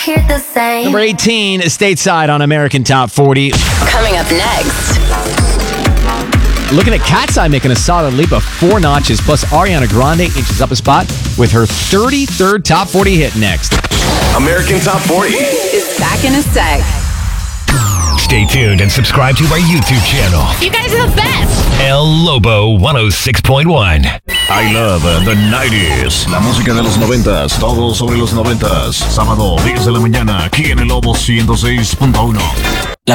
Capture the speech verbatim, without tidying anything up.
hear the same. Number eighteen, Stateside on American Top forty. Coming up next. Looking at Cat's Eye making a solid leap of four notches, plus Ariana Grande inches up a spot with her thirty-third Top forty hit next. American Top forty is back in a sec. Stay tuned and subscribe to our YouTube channel. You guys are the best. El Lobo one oh six point one. I love the nineties. La música de los noventas, todo sobre los noventas. Sábado, diez de la mañana, aquí en el Lobo ciento seis punto uno.